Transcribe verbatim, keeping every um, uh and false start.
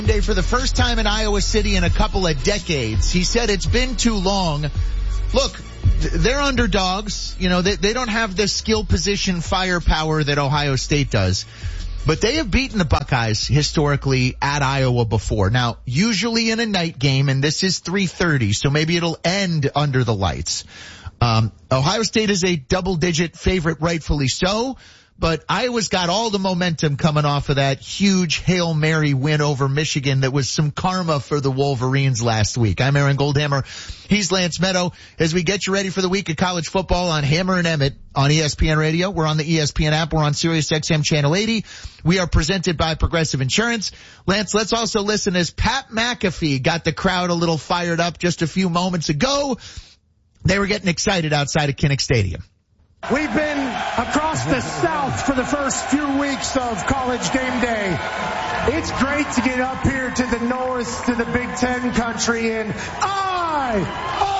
Day for the first time in Iowa City in a couple of decades. He said it's been too long. Look, they're underdogs. You know, they, they don't have the skill position firepower that Ohio State does. But they have beaten the Buckeyes historically at Iowa before. Now, usually in a night game, and this is three thirty, so maybe it'll end under the lights. Um, Ohio State is a double-digit favorite, rightfully so. But Iowa's got all the momentum coming off of that huge Hail Mary win over Michigan that was some karma for the Wolverines last week. I'm Aaron Goldhammer. He's Lance Meadow. As we get you ready for the week of college football on Hammer and Emmett on E S P N Radio. We're on the E S P N app. We're on Sirius X M Channel eighty. We are presented by Progressive Insurance. Lance, let's also listen as Pat McAfee got the crowd a little fired up just a few moments ago. They were getting excited outside of Kinnick Stadium. We've been across the South for the first few weeks of College Game Day. It's great to get up here to the North, to the Big Ten country, and I,